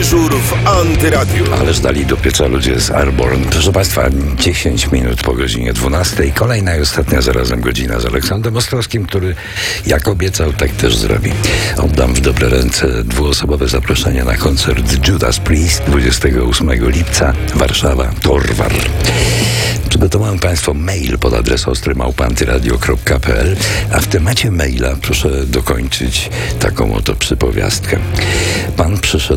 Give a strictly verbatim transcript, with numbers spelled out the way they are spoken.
Wieczór w Antyradiu. Ależ dali do pieca ludzie z Airborne. Proszę Państwa, dziesięć minut po godzinie dwunastej. Kolejna i ostatnia zarazem godzina z Aleksandrem Ostrowskim, który jak obiecał, tak też zrobi. Oddam w dobre ręce dwuosobowe zaproszenie na koncert Judas Priest dwudziestego ósmego lipca, Warszawa, Torwar. Przygotowałem Państwu mail pod adres ostry małpa antyradio kropka p l, a w temacie maila proszę dokończyć taką oto przypowiastkę. Pan przyszedł